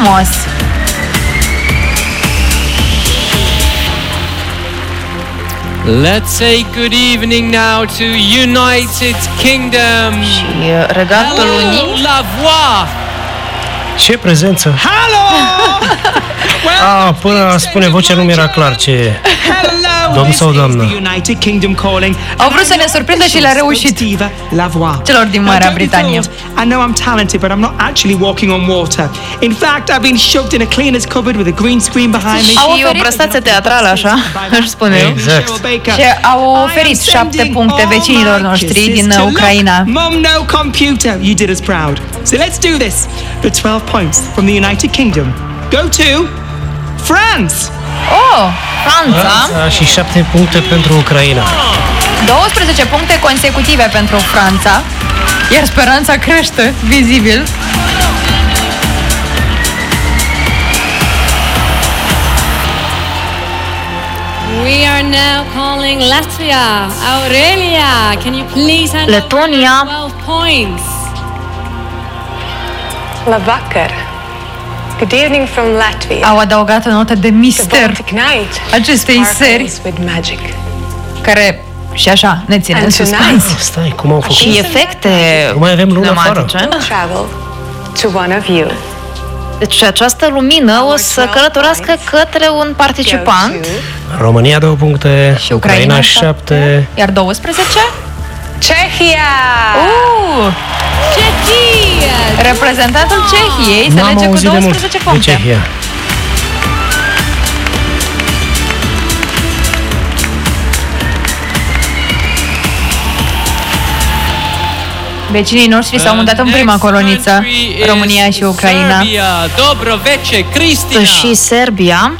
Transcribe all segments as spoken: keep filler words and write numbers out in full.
frumos! Let's say good evening now to United Kingdom. Și Regatul Unit. La voix. Ce prezență! Hello! Ah, până spune vocea nu mi-era clar ce... Domn sau doamnă? Au vrut să ne surprindă și le-a reușit celor din Marea Britanie. I know I'm talented, but I'm not actually walking on water. In fact, I've been shoved in a cleaner's cupboard with a green screen behind me. Au oferit o prestație teatrală, așa, aș spune eu. Exact. Și au oferit șapte puncte vecinilor noștri din Ucraina. Mom, no computer. You did us proud. So let's do this. The twelve points from the United Kingdom go to France. Oh, Franța. Franța și șapte puncte pentru Ucraina. douăsprezece puncte consecutive pentru Franța, iar speranța crește, vizibil. We are now calling Latvia. Aurelia, can you please hand Letonia. over twelve points? Labvakar. Good evening from Latvia. Au adăugat o notă de mister Baltic night acestei seri, with magic. care și așa ne ține în suspans. Stai, cum au făcut? Și efecte Nu mai avem lună afară. Travel to one of you. Deci această lumină o să călătorească către un participant. România două puncte, Și Ucraina Ucraina șapte. Iar douăsprezece? Czechia. Uh! Czechia! Reprezentantul Cehiei se N-am lege cu auzit de mult douăsprezece de puncte. Cehia. Vecinii noștri s-au mutat în prima coloniță, România și Ucraina. Serbia, Dobroveče, Cristina. Și Serbia.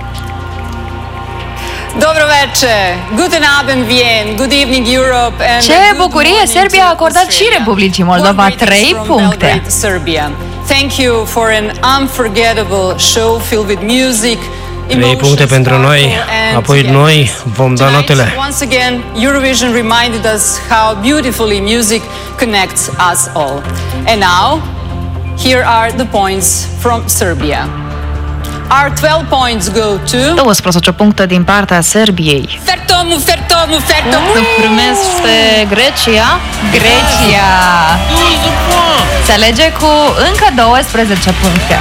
Dobroveče, guten Abend Wien, good evening Europe and Ce bucurie! Serbia a acordat și Republicii Moldova trei puncte. Serbia. Thank you for an unforgettable show filled with music. Trei puncte pentru noi, apoi noi vom da notele. Once again, Eurovision reminded us how beautifully music connects us all. And now, here are the points from Serbia. Our twelve points go to douăsprezece puncte din partea Serbiei. Fertomu, Fertomu, Fertomu. Primește Grecia. Grecia se alege cu încă douăsprezece puncte.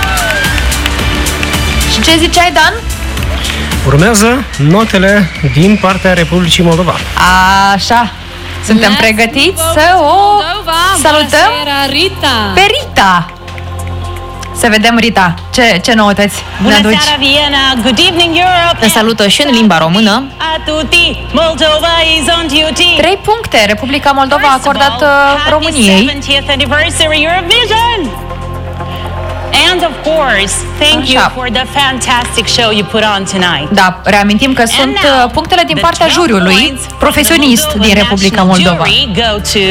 Și ce ziceai, Dan? Urmează notele din partea Republicii Moldova. Așa. Suntem pregătiți să o salutăm pe Rita. Să vedem, Rita, ce, ce noutăți ne aduci. Bună seara, Viena! Good evening, Europe! Ne salută și în limba română. A tutti! Moldova is on duty! Trei puncte. Republica Moldova a acordat României. seventieth anniversary Eurovision! And of course, thank Așa. you for the fantastic show you put on tonight. Da, reamintim că sunt now, punctele din the partea twelve juriului points from the profesionist Moldova din Republica National Moldova. Jury go to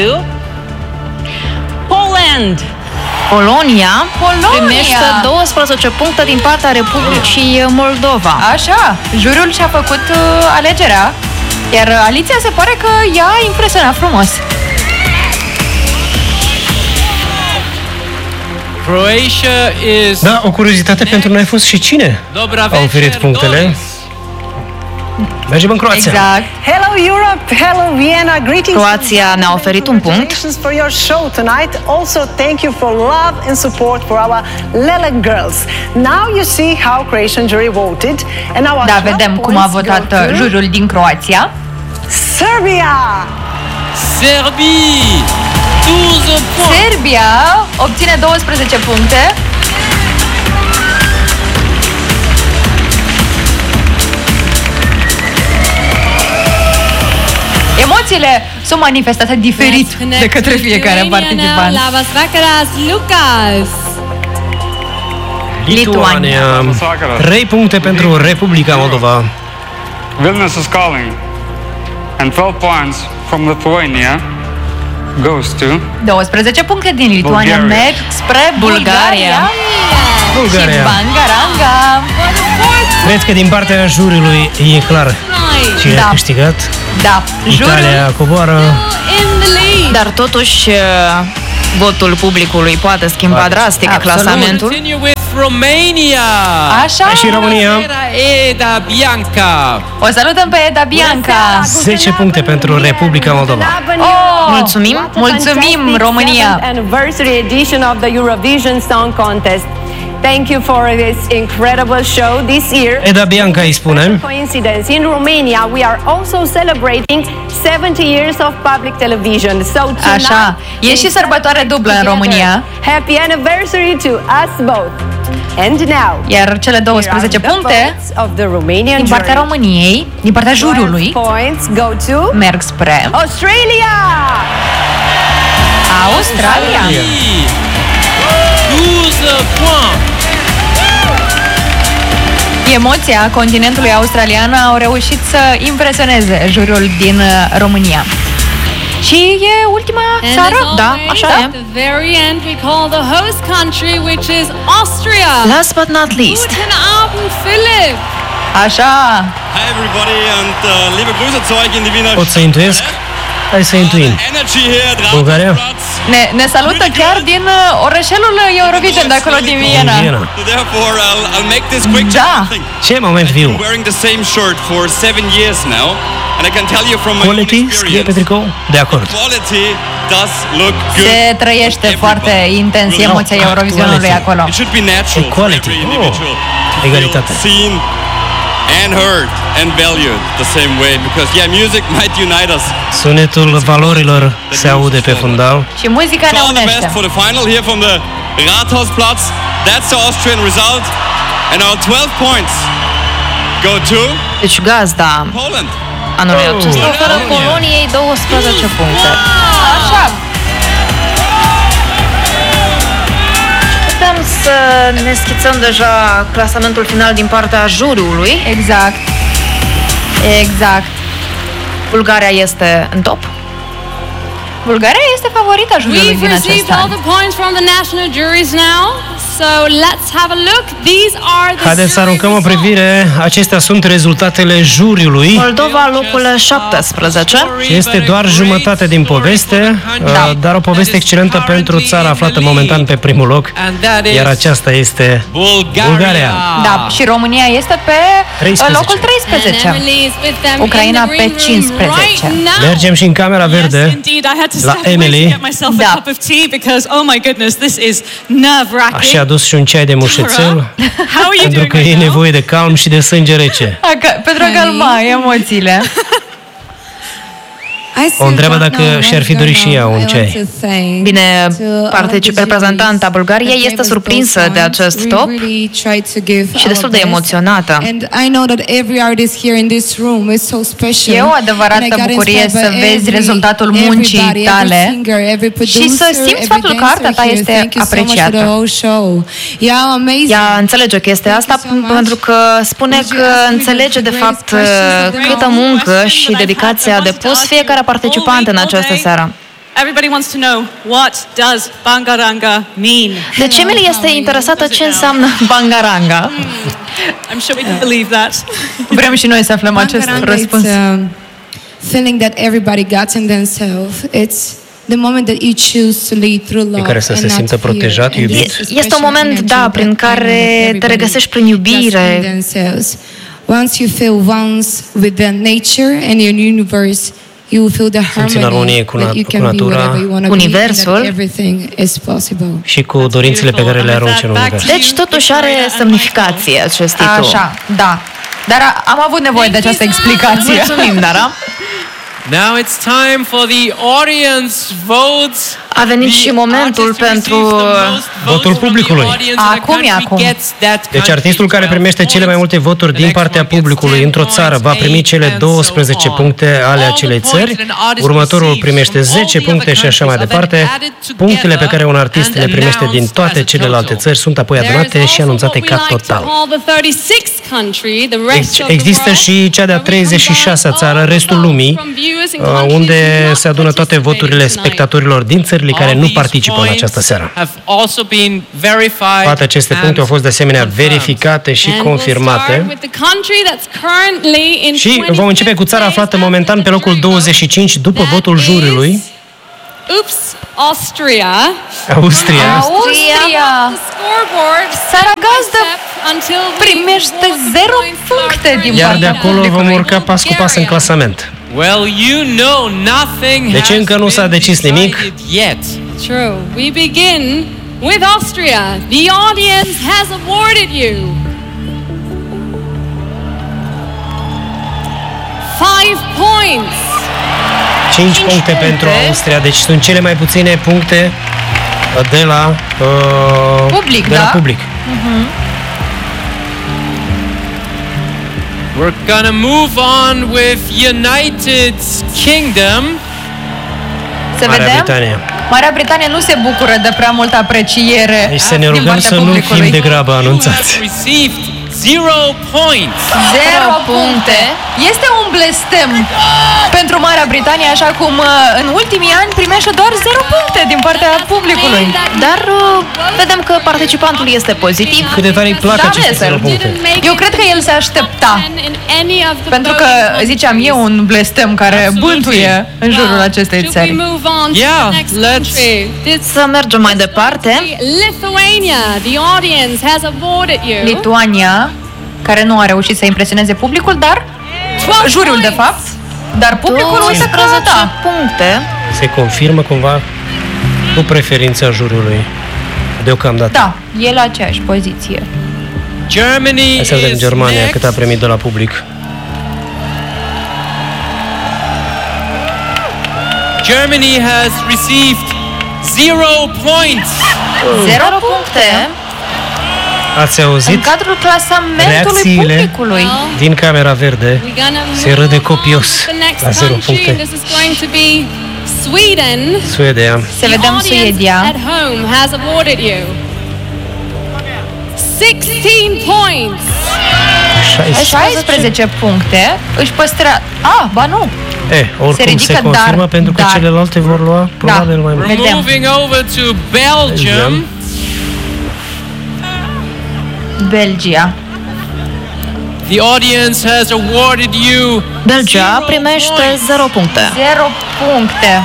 Poland. Polonia, Polonia. primește douăsprezece puncte din partea Republicii Moldova. Așa, juriul și-a făcut uh, alegerea, iar Alicia se pare că i-a impresionat frumos. Croatia is Da, o curiozitate pentru noi a fost și cine a oferit punctele. Mergem în Croația. Exact. Hello Europe, hello Vienna, greetings. Croația ne-a oferit un punct. Congratulations for your show tonight. Also thank you for love and support for our Lele girls. Now you see how Croatian jury voted and our Da, vedem cum a votat uh, juriul din Croația. Serbia. Serbie, douăsprezece puncte. Serbia obține douăsprezece puncte. Emoțiile sunt manifestate diferit de către fiecare participant. Labas vakaras, Lukas. Lituania. Trei puncte pentru Republica Moldova. Vilnius is calling. And twelve points from Lithuania goes to douăsprezece puncte din Lituania Bulgaria. merg spre Bulgaria. Bulgaria. Și Bangaranga. Cred că din partea juriului e clar cine Da. a câștigat. Da, Italia juriul, coboară. dar totuși votul publicului poate schimba drastic Absolut. clasamentul. Continue with Romania. Așa. Și România. Eda Bianca. O salutăm pe Eda Bianca. zece puncte pentru Republica Moldova. Oh, mulțumim, mulțumim România. Anniversary edition of the Eurovision Song Contest. Thank you for this incredible show this year. Eda Bianca îi spune. Coincidence. In Romania, we are also celebrating seventy years of public television. So tonight, Așa, e și sărbătoare dublă în România. Happy anniversary to us both. And now, iar cele douăsprezece puncte din partea României, din partea juriului, merg spre Australia! Australia. Emoția continentului australian au reușit să impresioneze juriul din România. Și e ultima țară, da, așa e. Last but not least. Așa. Hi everybody and uh, liebe Grüße zu euch in die Wiener. Pot să intuiesc? Hai să intuim. Bulgaria? Ne, ne salută chiar din uh, orășelul Eurovision de acolo din Viena. Da. Ce moment viu. Quality scrie pe tricou? De acord. Se trăiește foarte intens emoția Eurovisionului acolo. Equality. Oh. Egalitate. And heard and valued the same way because yeah, music might unite us. Sunetul valorilor se aude pe fundal. Și muzica ne unește. For the final here from the Rathausplatz. That's the Austrian result and our twelve points go to Deci gazda Poland. Anului acesta oferă Poloniei douăsprezece puncte. Așa. Putem să ne schițăm deja clasamentul final din partea juriului. Exact. Exact. Bulgaria este în top. Bulgaria este favorita juriului din acest an. We've received all the points from the national juries now. So let's have a look. These are the Haideți să aruncăm o privire. Acestea sunt rezultatele juriului. Moldova locul șaptesprezece. Și este doar jumătate din poveste, da. Dar o poveste excelentă pentru țara aflată momentan pe primul loc. Iar aceasta este Bulgaria. Da, și România este pe treisprezece. locul treisprezece. Ucraina pe cincisprezece. Mergem și în camera verde la Emily. Da. Și a adus și un ceai de mușețel, pentru că e nevoie de calm și de sânge rece. Pentru a calma emoțiile. O întreabă dacă și-ar fi dorit și ea un ceai. Bine, reprezentanta Bulgariei este surprinsă de acest top și destul de emoționată. E o adevărată bucurie să vezi rezultatul muncii tale și să simți faptul că arta ta este apreciată. Ea înțelege chestia asta pentru că spune că înțelege de fapt câtă muncă și dedicație a depus fiecare participant în această seară. Everybody wants to know what does Bangaranga mean. Deci Emily este interesată ce înseamnă Bangaranga. I'm sure we can believe that. Vrem și noi să aflăm acest răspuns. Feeling that everybody got in themselves. It's the moment that you choose to lead through love. În care să se simtă protejat, iubit. Este un moment, da, prin care te regăsești prin iubire. Once you feel once with the nature and your universe, you will feel the harmony that you can be whatever you want to be, universul, everything is possible. Și cu dorințele pe care le arunci în univers. Deci totuși are semnificație acest titlu. Așa, da. Dar am avut nevoie de această explicație. Mulțumim, Dara. Now it's time for the audience votes. A venit și momentul pentru votul publicului. Acum e acum. Deci artistul care primește cele mai multe voturi din partea publicului într-o țară va primi cele douăsprezece puncte ale acelei țări, următorul primește zece puncte și așa mai departe. Punctele pe care un artist le primește din toate celelalte țări sunt apoi adunate și anunțate ca total. Există și cea de-a treizeci și șasea țară, restul lumii, unde se adună toate voturile spectatorilor din țările care nu participă în această seară. Toate aceste puncte au fost de asemenea verificate și confirmate. Și vom începe cu țara aflată momentan pe locul douăzeci și cinci după votul juriului. Oops, Austria. Austria. Austria. Țara primește zero puncte din Iar partea de acolo publicului. vom urca pas cu pas în clasament. Well, you know nothing Deci încă nu s-a decis nimic. yet. True. We begin with Austria. The audience has awarded you five points. cinci puncte pentru Austria, deci sunt cele mai puține puncte de la uh, Public, de la da? public. Uh-huh. We're gonna move on with United Kingdom. Să Marea vedem. Britanie. Marea Britanie nu se bucură de prea multă apreciere Deci să ne din rugăm partea să nu publicului. fim degrabă anunțați. Received zero points. Zero puncte. Este un blestem pentru Marea Britanie, așa cum uh, în ultimii ani primește doar zero puncte din partea publicului. Dar uh, vedem că participantul este pozitiv. Cât de tare îi plac Da, aceste vesel. zero puncte. Eu cred că el se aștepta. Pentru că, ziceam, e un blestem care bântuie în jurul acestei țări. Yeah, let's Să mergem mai departe. Lithuania, the audience has awarded you Lituania, care nu a reușit să impresioneze publicul, dar juriul de fapt, dar publicul uite că da. puncte. Se confirmă cumva cu preferința juriului deocamdată. Da, e la aceeași poziție. Germany Hai să vedem is Germania next. cât a primit de la public. Germany has received zero points. Zero puncte Ați în auzit? cadrul clasamentului Reacțiile publicului. din Camera Verde se râde copios la zero puncte. This is going to be Sweden. Suedia. Să vedem Suedia. At home has awarded you sixteen points. șaisprezece puncte își păstra... Ah, ba nu. E, oricum se, ridică, se confirmă dar- pentru că dar- celelalte vor lua probabil mai mult. We're moving over to Belgium. Belgia. The audience has awarded you Belgia primește zero puncte. Zero puncte.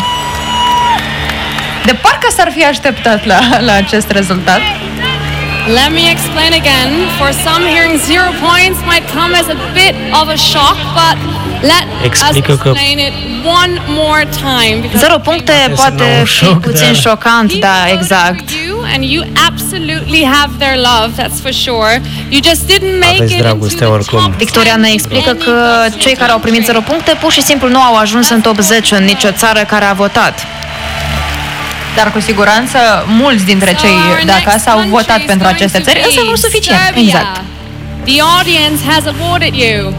De parcă s-ar fi așteptat la, la acest rezultat. Let me explain again. For some, hearing zero points might come as a bit of a shock, but let Explică us că- explain it one more time. because Zero puncte poate un fi șoc, puțin dar- șocant, da, People exact. voted for you, and you absolutely have their love, that's for sure. You just didn't make Aveți it into dragostea the oricum. top Victoria ne explică că cei care au primit zero puncte pur și simplu nu au ajuns în top zece în nicio țară care a votat. Dar cu siguranță mulți dintre cei de acasă au votat pentru aceste țări, însă nu suficient. Exact. The audience has awarded you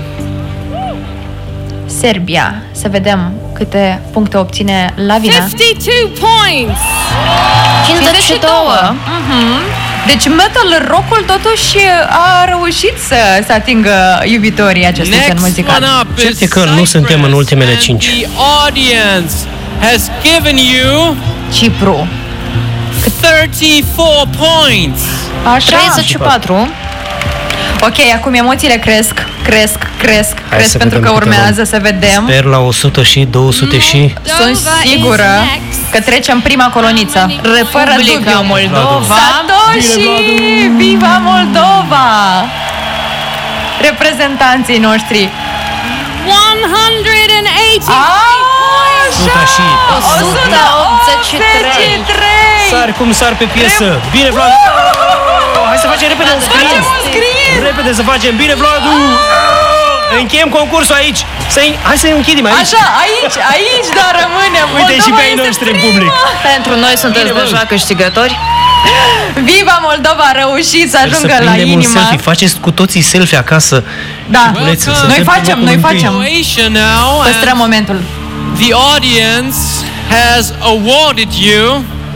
Serbia. Să vedem câte puncte obține Lavina. fifty-two points. cincizeci și doi. Deci metal rock-ul totuși a reușit să, să atingă iubitorii acestui gen Next one muzical. up Cert is e că nu suntem în ultimele Cyprus, cinci. and The audience has given you Cipru. thirty-four points. Așa. treizeci și patru. Ok, acum emoțiile cresc, cresc, cresc, Hai cresc să pentru vedem că câte urmează luăm. să vedem. Sper la o sută și două sute și... Sunt sigură că trecem prima coloniță. Fără Republica dubiu. Moldova. Satoshi! Viva Moldova! Reprezentanții noștri. one hundred eighty Suta și... o sută optzeci și trei. Sari cum sar pe piesă. Bine, Vlad! Hai să facem repede un screen. Repede să facem. Bine, Vladu! Încheiem concursul aici. Să-i... Hai să-i închidem aici. Așa, aici, aici, dar rămânem. Uite și Moldova pe ai este noștri în prima. public. Pentru noi sunteți Bine, bă. deja câștigători. Viva Moldova a reușit să Să ajungă la prindem un inima. selfie. Faceți cu toții selfie acasă. Da, Puneți-l să noi fim facem, locul noi întâi. facem. Situation now, Păstrăm and momentul. the audience has awarded you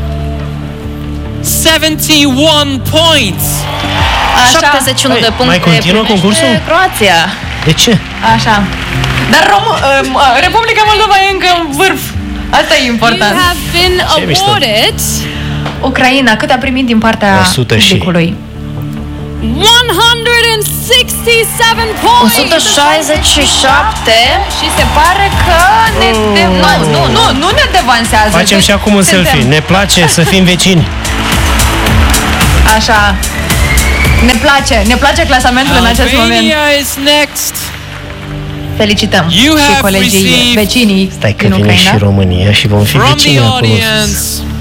seventy-one points. Așa, șaptezeci și unu de Hai, puncte mai continuă primește concursul? Croația. De ce? așa. Dar Rom- uh, Republica Moldova e încă în vârf. Asta e You important. have been Ce mișto. awarded Ucraina, cât a primit din partea o sută și- publicului? one hundred sixty-seven o points. sută șaizeci și șapte. Și se pare că ne de... nu, nu, nu, nu ne devansează. Facem Deci și acum un suntem- selfie. Ne place să fim vecini. Așa. Ne place, ne place clasamentul în acest moment. Albania is next. Felicităm You și have colegii received- vecinii Stai că din vine Ucraina. și România și vom fi From vecini the acolo. audience,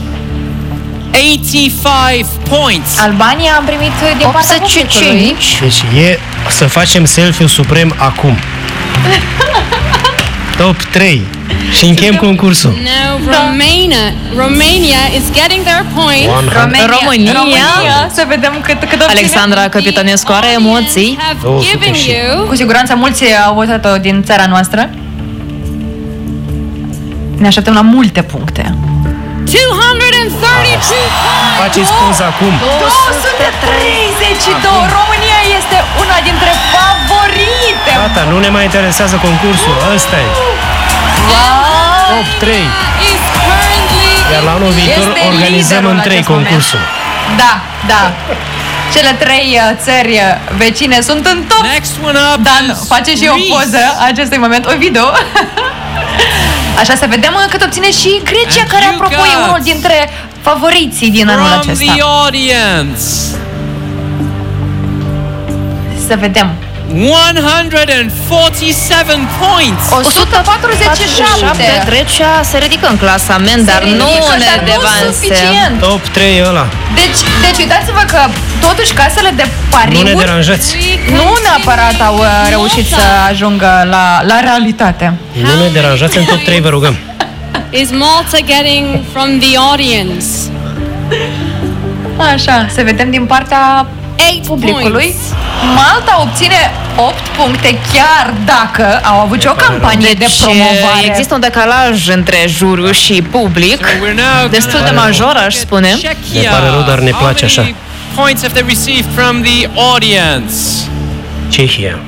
eighty-five points. Albania am primit din partea optzeci și publicului. cinci. Deci e să facem selfie suprem acum. Top trei. Și încheiem concursul. No, Romania. Romania is getting their point. România, România. România. Să vedem cât, cât obține. Alexandra Căpitanescu are emoții. Have două sute given și- you Cu siguranță mulți au votat-o din țara noastră. Ne așteptăm la multe puncte. two hundred thirty-two points. Faceți poza acum. două sute treizeci și doi! România este una dintre favorite! Gata, nu ne mai interesează concursul. Ăsta e. Wow! Top trei. Is currently Iar la anul viitor Este organizăm liderul în în trei acest moment. concursul. Da, da. Cele trei uh, țări uh, vecine sunt în top. Next one up Dan, is face și o Greece. poză a acestui moment, o video. Așa să vedem uh, cât obține și Grecia, And care you apropo e got unul dintre favoriții din anul From acesta. the audience, Să vedem. one hundred forty-seven points. o sută patruzeci și șapte. Grecia se ridică în clasament, dar Se nu ridică, ne dar nu devansează. suficient. Top trei ăla. Deci, deci uitați-vă că totuși casele de Nu ne pariuri deranjați. nu neapărat au uh, reușit să ajungă la, la realitate. Nu ne deranjați în top trei, vă rugăm. is Malta getting from the audience? Așa, să vedem din partea Eight publicului. points. Malta obține opt puncte, chiar dacă au avut și o campanie de promovare. Există un decalaj între juriu și public, We're now destul de gonna major, aș spune. Czechia. Ne pare rău, dar ne How place many așa. points have they received from the audience? Cehia.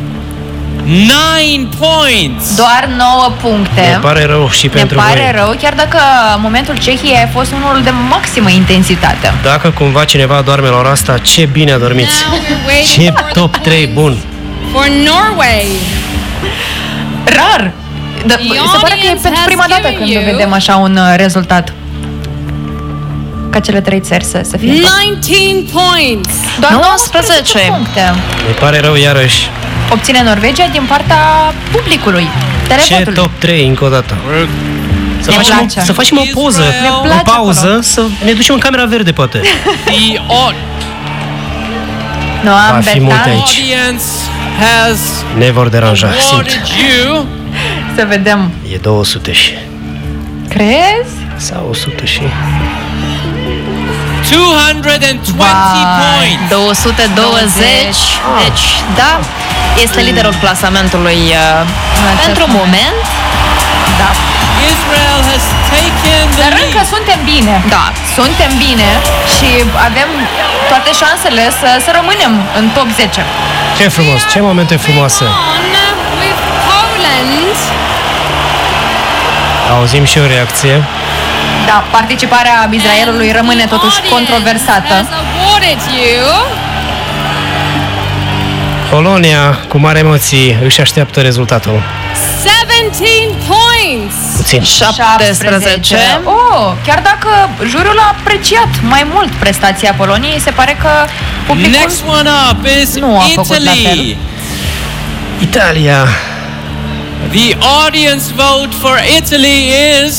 Nine points. Doar nouă puncte. Ne pare rău și Ne pentru pare voi. rău, chiar dacă momentul Cehiei a fost unul de maximă intensitate. Dacă cumva cineva doarme la ora asta, ce bine a dormit. Now we're waiting Ce for the top trei points bun. for Norway. Rar! Da, se pare că e audience pentru has prima dată given când you- vedem așa un uh, rezultat. Ca cele trei țări să, să fie. nineteen points. Doar nouăsprezece puncte. Ne pare rău iarăși. Obține Norvegia din partea publicului. Ce Televotului. top trei încă o dată. Să Ne facem, place. o, să facem o poză, Ne o place pauză, acolo. să ne ducem în camera verde, poate. The au- Nu am Va fi multe betat. aici. audience has Ne vor deranja, simt. awarded you Să vedem. E două sute și... Crezi? Sau o sută și... two hundred twenty Vai. points. două sute douăzeci. Deci, da, este liderul clasamentului uh, pentru moment. Da. Israel has taken the Dar încă lead. suntem bine. Da. Suntem bine și avem toate șansele să, să rămânem în top zece. Ce frumos, ce momente frumoase. On with Poland. Auzim și o reacție. Da, participarea Israelului rămâne totuși controversată. Has awarded you Polonia, cu mari emoții, își așteaptă rezultatul. seventeen points. Puțin. șaptesprezece. Oh, chiar dacă juriul a apreciat mai mult prestația Poloniei, se pare că publicul Next one up is nu a făcut la fel. Italy. Italia. The audience vote for Italy is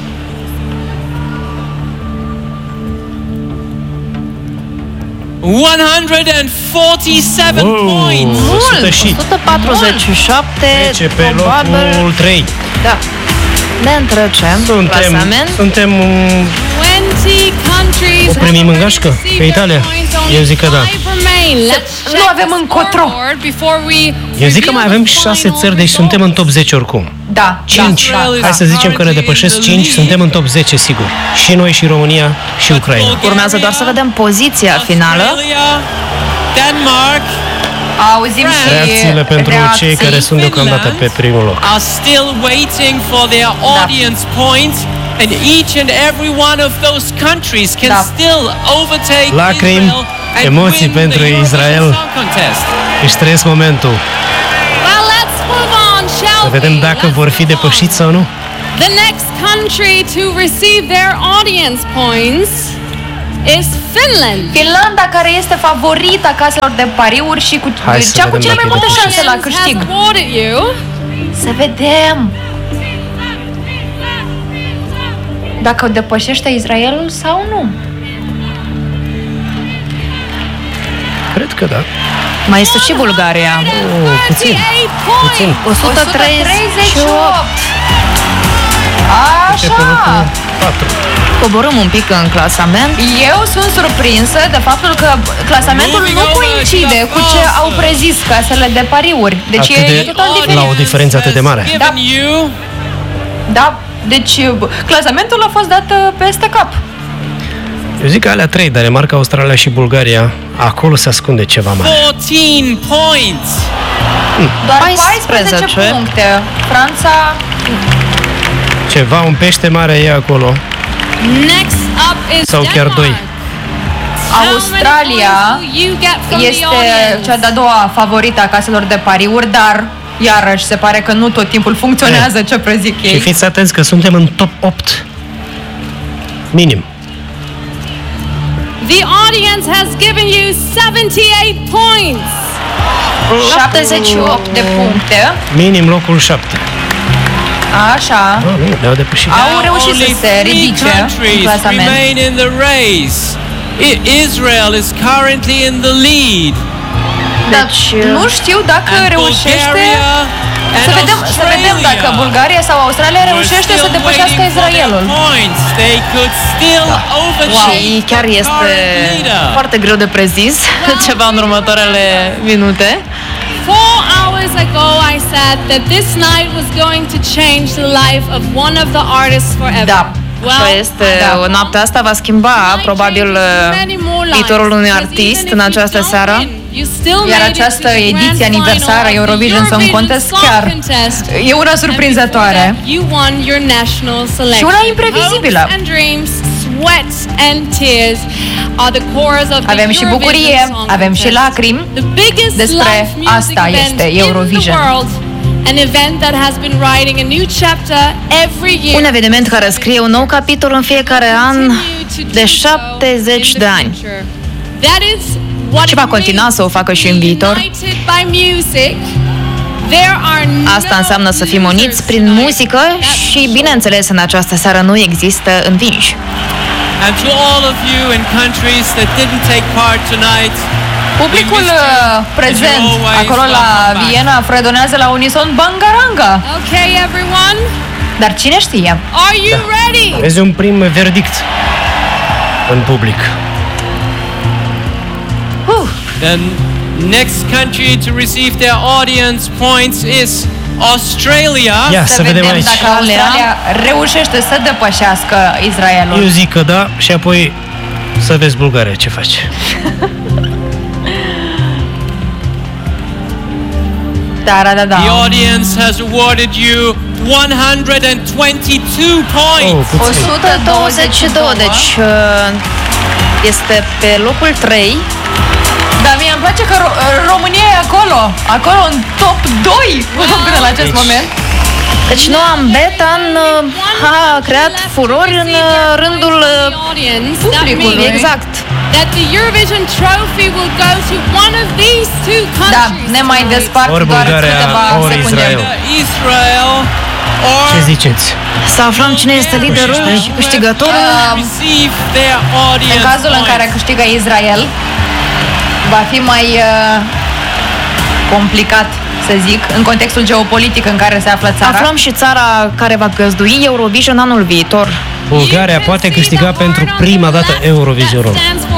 one hundred forty-seven Wow, points. o sută și... o sută patruzeci și șapte. Trece pe probabil. locul trei. Da. Ne întrecem. Suntem, Clasament. suntem um, twenty countries. O primim în gașcă pe Italia? Eu zic că da. Nu avem încotro. Eu zic că mai avem șase țări, deci suntem în top zece oricum. Da, cinci. da, da. Hai să zicem că ne depășesc cinci, suntem în top zece, sigur. Și noi, și România, și Ucraina. Urmează doar să vedem poziția finală. Australia, Denmark Auzim și Reacțiile pentru reacții. cei care sunt deocamdată pe primul loc. are still waiting for their audience points, and each and every one of those countries can Da. still overtake Lacrimi, Israel and emoții win pentru the Eurovision Israel. Song Contest. Își trăiesc momentul. Well, let's move on, shall Să vedem we? dacă Let's vor fi move on. depășiți sau nu. The next country to receive their audience points is Finland. Finlanda, care este favorita caselor de pariuri și cu cea cu cele mai multe șanse la câștig. Să vedem dacă o depășește Israelul sau nu. Cred că da. Mai este și Bulgaria. Oh, puțin. Puțin. o sută treizeci și opt. Așa. Coborâm un pic în clasament. Eu sunt surprinsă de faptul că clasamentul nu coincide cu ce au prezis casele de pariuri. Deci atât e de, total diferit. la o diferență atât de mare. Da. Da. Deci clasamentul a fost dat peste cap. Eu zic că alea trei, Danemarca, Australia și Bulgaria, acolo se ascunde ceva mare. fourteen points. Doar paisprezece puncte. Franța... Ceva, un pește mare e acolo. Next up is sau chiar doi. Australia este cea de-a doua favorită a caselor de pariuri, dar iarăși se pare că nu tot timpul funcționează ce prezic ei. Și fiți atenți că suntem în top opt. Minim. The audience has given you seventy-eight points. șaptezeci și opt de puncte. Minim locul șapte. Așa. Oh, nu, ne-au depășit. Au reușit să se ridice în clasament. Israel is currently in the lead. Deci, nu știu dacă reușește să vedem, să vedem dacă Bulgaria sau Australia reușește să depășească Israelul. Da. Și chiar este foarte greu de prezis ceva în următoarele minute. Four hours ago I said that this night was going to change the life of one of the artists forever. Da. Așa este, da. Noaptea asta va schimba probabil viitorul unui artist în această seară. Iar această ediție aniversară Eurovision Song Contest chiar e una surprinzătoare și una imprevizibilă. Avem și bucurie, avem și lacrimi. Despre asta este Eurovision. Un eveniment care scrie un nou capitol în fiecare an de șaptezeci de ani. Și va continua să o facă și în viitor. Asta înseamnă să fim uniți prin muzică și, bineînțeles, în această seară nu există învinși. Publicul prezent acolo la Viena fredonează la unison Bangaranga. Okay, everyone. Dar cine știe? Are you da. ready? Aveți un prim verdict în public. Uh. The next country to receive their audience points is Australia. Ia, să, să vedem, vedem aici. Dacă Australia reușește să depășească Israelul. Eu zic că da și apoi să vezi Bulgaria ce face. Da, da, da, da. The audience has awarded you one hundred twenty-two points. Oh, o sută douăzeci și doi, deci este pe locul trei. Dar mie îmi place că Ro- România e acolo, acolo în top doi până la acest deci. moment. Deci Noam Betan a creat furori în rândul publicului. Exact. That the Eurovision trophy will go to one of these two countries. Da, ne mai despart ori doar Bulgaria, câteva ori secunde. Israel. Israel or ce ziceți? Să aflăm cine este liderul și câștigătorul. Um, în cazul în care câștigă Israel, va fi mai uh, complicat, să zic, în contextul geopolitic în care se află țara. Aflăm și țara care va găzdui Eurovision anul viitor. Bulgaria poate câștiga pentru prima dată Eurovisionul.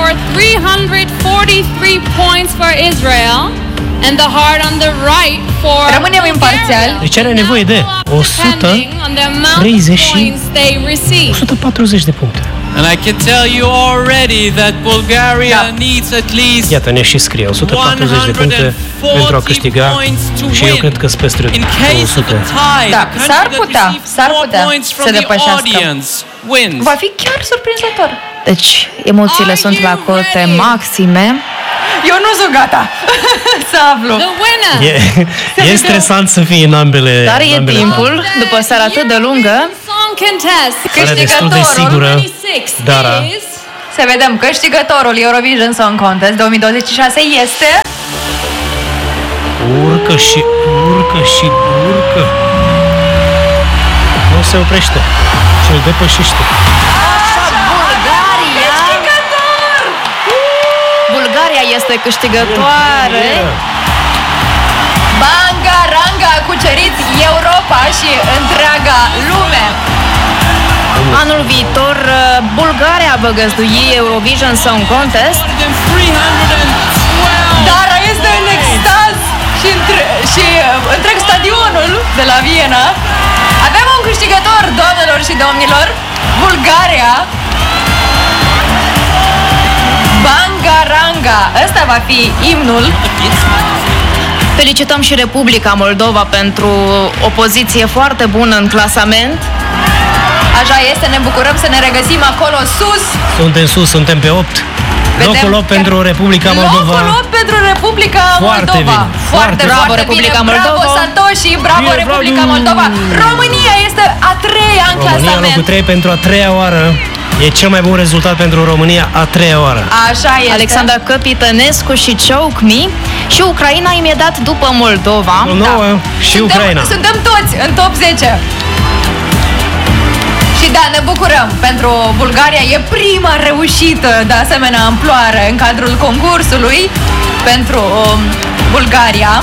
Rămânem imparțiali. Deci are nevoie de o sută treizeci și o sută patruzeci de puncte. And I can tell you already that Bulgaria da. needs at least Iată, ne și scrie o sută patruzeci de puncte pentru a câștiga și eu cred că sunt peste două sute. Da, s-ar putea, s-ar putea să depășească. Va fi chiar surprinzător. Deci, emoțiile sunt la cote maxime. Eu nu sunt gata să aflu. E, e stresant să fii în ambele. Dar e ambele timpul, fan. După seara atât de lungă. Pare destul de sigură, Dara. Să Să vedem, câștigătorul Eurovision Song Contest două mii douăzeci și șase este... Urcă și urcă și urcă. Nu se oprește și îl depășește. Bulgaria! Câștigător! Bulgaria este câștigătoare. Bangaranga a cucerit Europa și întreaga lume. Anul viitor, Bulgaria va găzdui Eurovision Song Contest. Dar este în extaz și, între, și întreg stadionul de la Viena. Avem un câștigător, doamnelor și domnilor, Bulgaria. Bangaranga. Ăsta va fi imnul. Felicităm și Republica Moldova pentru o poziție foarte bună în clasament. Așa este, ne bucurăm să ne regăsim acolo sus. Suntem sus, suntem pe opt. Vedem locul opt pentru Republica Moldova. Locul opt pentru Republica foarte Moldova. Bine. Foarte, foarte bravo, bine. Republica Moldova. Bravo, Satoshi, bravo, Bine, Republica bravo. Moldova. România este a treia în România clasament. locul trei pentru a treia oară. E cel mai bun rezultat pentru România a treia oară. Așa este. Alexandra Căpitănescu și Choke Me și Ucraina imediat după Moldova. Nouă Da. și Suntem, Ucraina. Suntem toți în top zece. Și da, ne bucurăm pentru Bulgaria. E prima reușită de asemenea amploare în cadrul concursului pentru um, Bulgaria.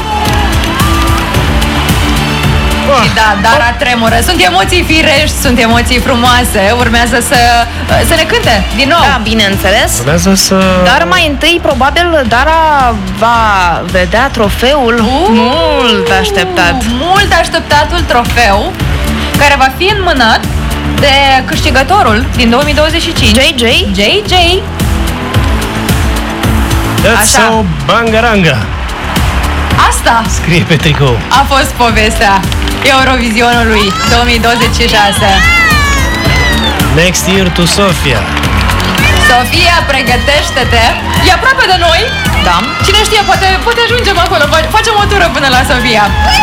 Și da, Dara tremură. Sunt emoții firești, sunt emoții frumoase. Urmează să, să ne cânte din nou. Da, bineînțeles. Urmează să... Dar mai întâi, probabil, Dara va vedea trofeul uh, mult așteptat. Mult așteptatul trofeu, care va fi înmânat de câștigătorul din două mii douăzeci și cinci, J J. J J. That's so Bangaranga. Asta Scrie pe tricou. a fost povestea Eurovizionului două mii douăzeci și șase. Next year to Sofia. Sofia, pregătește-te. E aproape de noi. Da. Cine știe, poate, poate ajungem acolo. Facem o tură până la Sofia.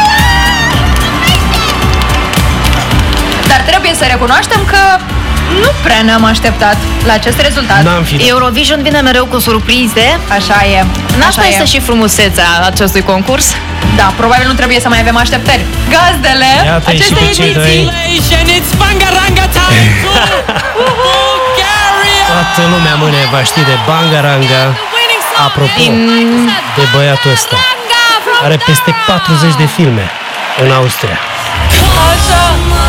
Dar trebuie să recunoaștem că nu prea ne-am așteptat la acest rezultat. N-am fi. Eurovision vine mereu cu surprize. Așa e. N-asta Așa este e. și frumusețea acestui concurs. Da, probabil nu trebuie să mai avem așteptări. Gazdele Iată-i și acestei pe cei doi. ediții. It's Bangaranga time for Bulgaria! Toată lumea mâine va ști de Bangaranga. Apropo de băiatul ăsta, are peste patruzeci de filme în Austria. Așa.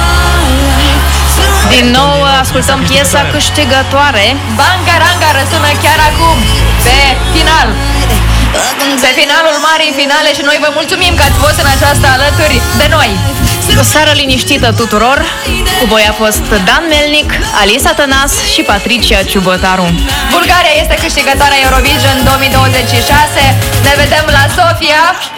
Din nou ascultăm piesa câștigătoare. Bangaranga răsună chiar acum, pe final. Pe finalul marii finale și noi vă mulțumim că ați fost în această alături de noi. O seară liniștită tuturor. Cu voi a fost Dan Melnic, Alisa Tănas și Patricia Ciubătaru. Bulgaria este câștigătoarea Eurovision două mii douăzeci și șase. Ne vedem la Sofia.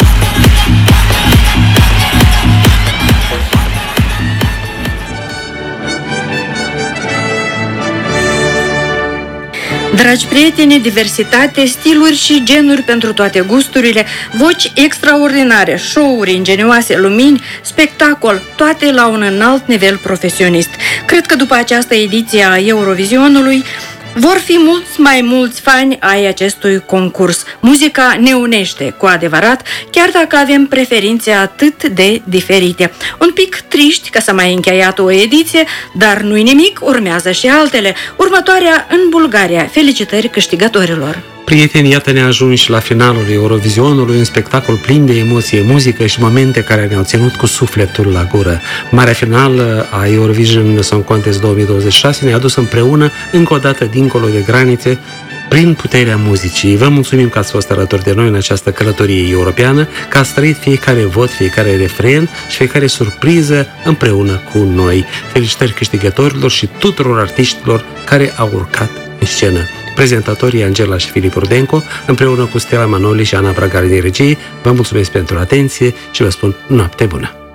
Dragi prieteni, diversitate, stiluri și genuri pentru toate gusturile, voci extraordinare, show-uri ingenioase, lumini, spectacol, toate la un înalt nivel profesionist. Cred că după această ediție a Eurovisionului vor fi mulți mai mulți fani ai acestui concurs. Muzica ne unește cu adevărat, chiar dacă avem preferințe atât de diferite. Un pic triști că s-a mai încheiat o ediție, dar nu-i nimic, urmează și altele. Următoarea în Bulgaria. Felicitări câștigătorilor! Prieteni, iată ne ajungi la finalul Eurovizionului, un spectacol plin de emoție, muzică și momente care ne-au ținut cu sufletul la gură. Marea finală a Eurovision Song Contest două mii douăzeci și șase ne-a adus împreună, încă o dată, dincolo de granițe, prin puterea muzicii. Vă mulțumim că ați fost alături de noi în această călătorie europeană, că ați trăit fiecare vot, fiecare refren și fiecare surpriză împreună cu noi. Felicitări câștigătorilor și tuturor artiștilor care au urcat în scenă. Prezentatorii Angela și Filip Rudenco, împreună cu Stella Manoli și Ana Bragari din regie, vă mulțumesc pentru atenție și vă spun noapte bună!